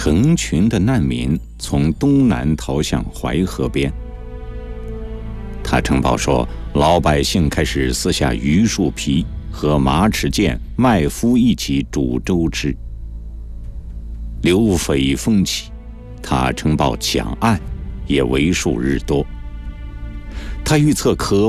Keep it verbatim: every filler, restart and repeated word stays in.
成群的难民从东南逃向淮河边。他呈报说，老百姓开始撕下榆树皮和马齿苋、麦麸一起煮粥吃。流匪风起，他呈报抢案也为数日多。他预测可